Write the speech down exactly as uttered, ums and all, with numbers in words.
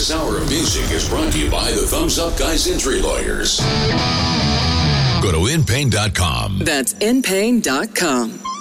This hour of music is brought to you by the Thumbs Up Guys Injury Lawyers. Go to in pain dot com. That's in pain dot com.